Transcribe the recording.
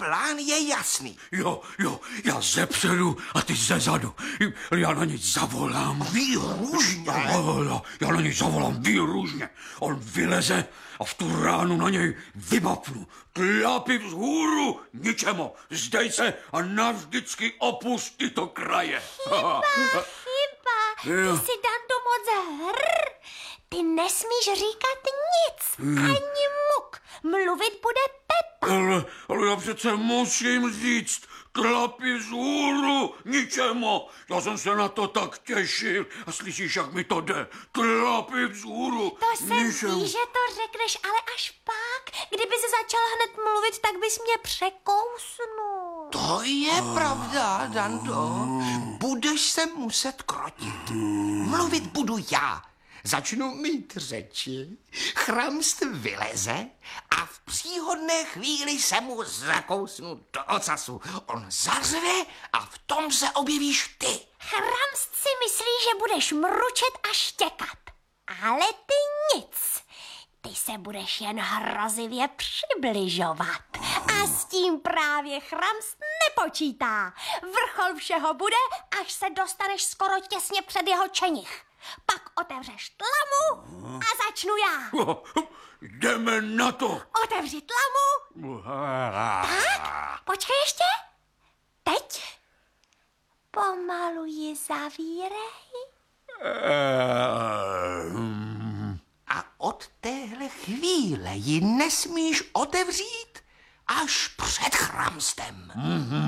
plán je jasný. Jo, já zepředu a ty zezadu. Já na něj zavolám. Výhružně. Já na něj zavolám výhružně. On vyleze a v tu ránu na něj vybapnu. Tlápy vzhůru, ničemu. Zdej se a navždycky opust tyto kraje. Chyba. Ty jsi, Dando, moc hr. Ty nesmíš říkat nic. Ani muk. Mluvit bude Pepa. Ale já přece musím říct, tlapy vzhůru, ničemu. Já jsem se na to tak těšil. A slyšíš, jak mi to jde? Tlapy vzhůru, To se ničemu. ví, že to řekneš, ale až pak. Kdyby si začal hned mluvit, tak bys mě překousnul. To je pravda, Dando. Budeš se muset krotit. Mluvit budu já. Začnu mít řeči, Chramst vyleze a v příhodné chvíli se mu zakousnu do ocasu. On zařve a v tom se objevíš ty. Chramst si myslí, že budeš mručet a štěkat. Ale ty nic. Ty se budeš jen hrozivě přibližovat. A s tím právě Chramst nepočítá. Vrchol všeho bude, až se dostaneš skoro těsně před jeho čenich. Pak otevřeš tlamu a začnu já. Jdeme na to. Otevři tlamu. Tak, počkej ještě. Teď. Pomalu ji zavírej. A od téhle chvíle ji nesmíš otevřít až před Chramstem.